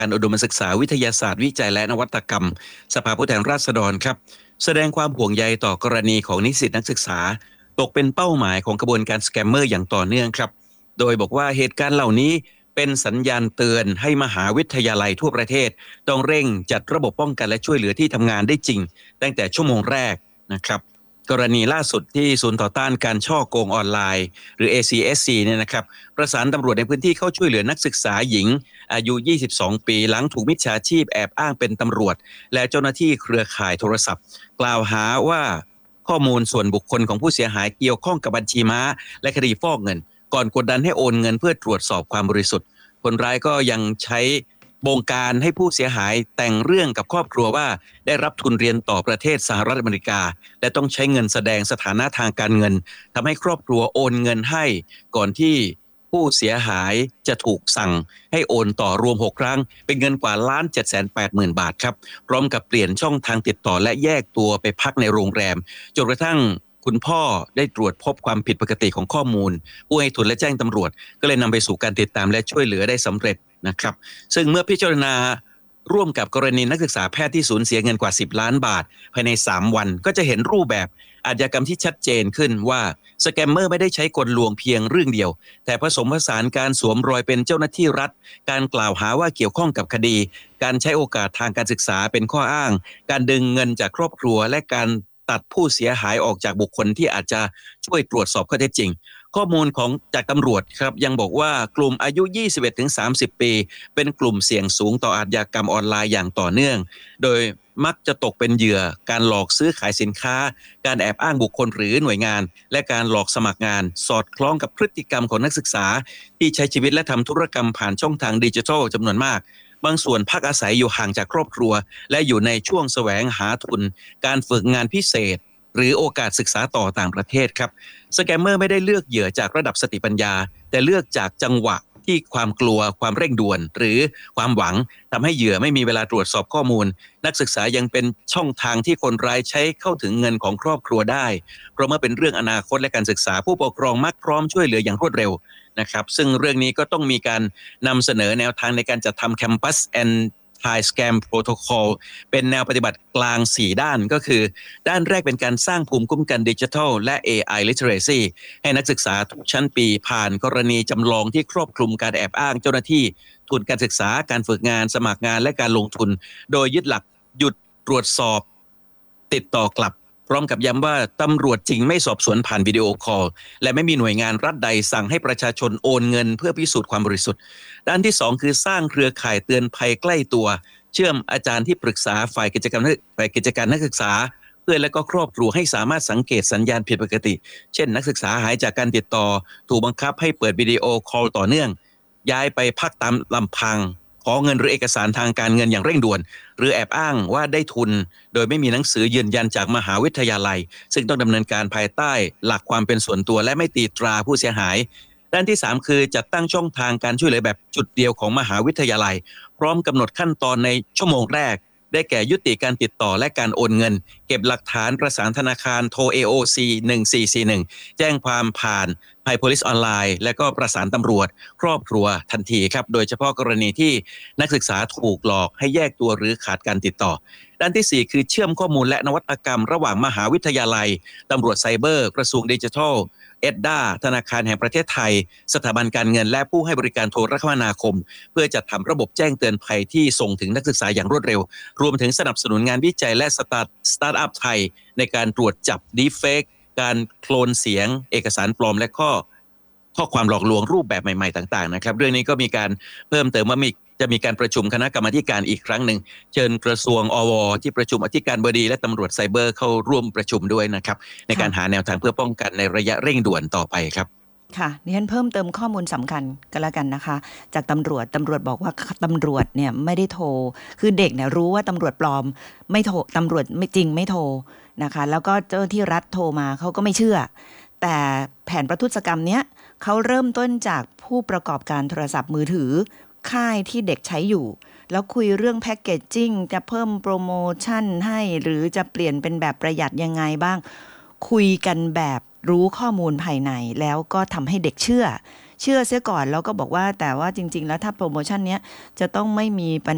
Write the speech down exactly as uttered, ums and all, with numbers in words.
การอุดมศึกษาวิทยาศาสตร์วิจัยและนวัตกรรมสภาผู้แทนราษฎรครับแสดงความห่วงใยต่อกรณีของนิสิตนักศึกษาตกเป็นเป้าหมายของกระบวนการสแกมเมอร์อย่างต่อเนื่องครับโดยบอกว่าเหตุการณ์เหล่านี้เป็นสัญญาณเตือนให้มหาวิทยาลัยทั่วประเทศต้องเร่งจัดระบบป้องกันและช่วยเหลือที่ทำงานได้จริงตั้งแต่ชั่วโมงแรกนะครับกรณีล่าสุดที่ศูนย์ต่อต้านการช่อโกงออนไลน์หรือ เอ ซี เอส ซี เนี่ยนะครับประสานตำรวจในพื้นที่เข้าช่วยเหลือนักศึกษาหญิงอายุ ยี่สิบสอง ปีหลังถูกมิจฉาชีพแอบอ้างเป็นตำรวจและเจ้าหน้าที่เครือข่ายโทรศัพท์กล่าวหาว่าข้อมูลส่วนบุคคลของผู้เสียหายเกี่ยวข้องกับบัญชีม้าและคดีฟอกเงินก่อนกดดันให้โอนเงินเพื่อตรวจสอบความบริสุทธิ์คนร้ายก็ยังใช้บงการให้ผู้เสียหายแต่งเรื่องกับครอบครัวว่าได้รับทุนเรียนต่อประเทศสหรัฐอเมริกาและต้องใช้เงินแสดงสถานะทางการเงินทำให้ครอบครัวโอนเงินให้ก่อนที่ผู้เสียหายจะถูกสั่งให้โอนต่อรวมหกครั้งเป็นเงินกว่าล้านเจ็ดแสนแปดหมื่นบาทครับพร้อมกับเปลี่ยนช่องทางติดต่อและแยกตัวไปพักในโรงแรมจนกระทั่งคุณพ่อได้ตรวจพบความผิดปกติของข้อมูลผู้ให้ทุนและแจ้งตำรวจก็เลยนำไปสู่การติดตามและช่วยเหลือได้สำเร็จนะครับซึ่งเมื่อพิจารณาร่วมกับกรณีนักศึกษาแพทย์ที่สูญเสียเงินกว่าสิบล้านบาทภายในสามวันก็จะเห็นรูปแบบอาชญากรรมที่ชัดเจนขึ้นว่าสแกมเมอร์ไม่ได้ใช้กลลวงเพียงเรื่องเดียวแต่ผสมผสานการสวมรอยเป็นเจ้าหน้าที่รัฐการกล่าวหาว่าเกี่ยวข้องกับคดีการใช้โอกาสทางการศึกษาเป็นข้ออ้างการดึงเงินจากครอบครัวและการตัดผู้เสียหายออกจากบุคคลที่อาจจะช่วยตรวจสอบข้อเท็จจริงข้อมูลของจากตำรวจครับยังบอกว่ากลุ่มอายุ ยี่สิบเอ็ดถึงสามสิบ ปีเป็นกลุ่มเสี่ยงสูงต่ออาชญากรรมออนไลน์อย่างต่อเนื่องโดยมักจะตกเป็นเหยื่อการหลอกซื้อขายสินค้าการแอบอ้างบุคคลหรือหน่วยงานและการหลอกสมัครงานสอดคล้องกับพฤติกรรมของนักศึกษาที่ใช้ชีวิตและทำธุรกรรมผ่านช่องทางดิจิทัลจำนวนมากบางส่วนพักอาศัยอยู่ห่างจากครอบครัวและอยู่ในช่วงแสวงหาทุนการฝึกงานพิเศษหรือโอกาสศึกษาต่อต่างประเทศครับสแกมเมอร์ไม่ได้เลือกเหยื่อจากระดับสติปัญญาแต่เลือกจากจังหวะที่ความกลัวความเร่งด่วนหรือความหวังทำให้เหยื่อไม่มีเวลาตรวจสอบข้อมูลนักศึกษายังเป็นช่องทางที่คนร้ายใช้เข้าถึงเงินของครอบครัวได้เพราะเมื่อเป็นเรื่องอนาคตและการศึกษาผู้ปกครองมักพร้อมช่วยเหลืออย่างรวดเร็วนะครับซึ่งเรื่องนี้ก็ต้องมีการนำเสนอแนวทางในการจัดทำ Campus and Anti Scam Protocol เป็นแนวปฏิบัติกลางสี่ด้านก็คือด้านแรกเป็นการสร้างภูมิคุ้มกันดิจิทัลและ เอ ไอ Literacy ให้นักศึกษาทุกชั้นปีผ่านกรณีจำลองที่ครอบคลุมการแอบอ้างเจ้าหน้าที่ทุนการศึกษาการฝึกงานสมัครงานและการลงทุนโดยยึดหลักหยุดตรวจสอบติดต่อกลับพร้อมกับย้ำว่าตำรวจจริงไม่สอบสวนผ่านวิดีโอคอลและไม่มีหน่วยงานรัฐใดสั่งให้ประชาชนโอนเงินเพื่อพิสูจน์ความบริสุทธิ์ด้านที่สองคือสร้างเครือข่ายเตือนภัยใกล้ตัวเชื่อมอาจารย์ที่ปรึกษาฝ่ายกิจกรรมฝ่ายกิจการนักศึกษาเพื่อนและก็ครอบครัวให้สามารถสังเกตสัญญาณผิดปกติเช่นนักศึกษาหายจากการติดต่อถูกบังคับให้เปิดวิดีโอคอลต่อเนื่องย้ายไปพักตามลำพังขอเงินหรือเอกสารทางการเงินอย่างเร่งด่วนหรือแอบอ้างว่าได้ทุนโดยไม่มีหนังสือยืนยันจากมหาวิทยาลัยซึ่งต้องดำเนินการภายใต้หลักความเป็นส่วนตัวและไม่ตีตราผู้เสียหายด้านที่สามคือจัดตั้งช่องทางการช่วยเหลือแบบจุดเดียวของมหาวิทยาลัยพร้อมกำหนดขั้นตอนในชั่วโมงแรกได้แก่ยุติการติดต่อและการโอนเงินเก็บหลักฐานประสานธนาคารโทร เอ โอ ซี หนึ่งสี่สี่หนึ่งแจ้งความผ่าน Thai Police Online และก็ประสานตำรวจครอบครัวทันทีครับโดยเฉพาะกรณีที่นักศึกษาถูกหลอกให้แยกตัวหรือขาดการติดต่อด้านที่สี่คือเชื่อมข้อมูลและนวัตกรรมระหว่างมหาวิทยาลัยตำรวจไซเบอร์กระทรวงดิจิทัลเอ็ดด้าธนาคารแห่งประเทศไทยสถาบันการเงินและผู้ให้บริการโทรคมนาคมเพื่อจัดทำระบบแจ้งเตือนภัยที่ส่งถึงนักศึกษาอย่างรวดเร็วรวมถึงสนับสนุนงานวิจัยและสตาร์ทสตาร์ทอัพไทยในการตรวจจับดีเฟกการโคลนเสียงเอกสารปลอมและข้อข้อความหลอกลวงรูปแบบใหม่ๆต่างๆนะครับเรื่องนี้ก็มีการเพิ่มเติมว่ามีจะมีการประชุมคณะกรรมาการอีกครั้งหนึ่งเชิญกระทรวงอวที่ประชุมอธิการบดีและตำรวจไซเบอร์เข้าร่วมประชุมด้วยนะครับในการหาแนวทางเพื่อป้องกันในระยะเร่งด่วนต่อไปครับค่ะดิฉันเพิ่มเติมข้อมูลสำคัญกันแล้วกันนะคะจากตำรวจตำรวจบอกว่าตำรวจเนี่ยไม่ได้โทรคือเด็กเนี่ยรู้ว่าตำรวจปลอมไม่โทรตำรวจไม่จริงไม่โทรนะคะแล้วก็เจ้าที่รัฐโทรมาเขาก็ไม่เชื่อแต่แผนประทุษกรรมเนี้ยเขาเริ่มต้นจากผู้ประกอบการโทรศัพท์มือถือค่ายที่เด็กใช้อยู่แล้วคุยเรื่องแพ็กเกจจิ้งจะเพิ่มโปรโมชั่นให้หรือจะเปลี่ยนเป็นแบบประหยัดยังไงบ้างคุยกันแบบรู้ข้อมูลภายในแล้วก็ทำให้เด็กเชื่อเชื่อเสียก่อนแล้วก็บอกว่าแต่ว่าจริงๆแล้วถ้าโปรโมชั่นเนี้ยจะต้องไม่มีปัญ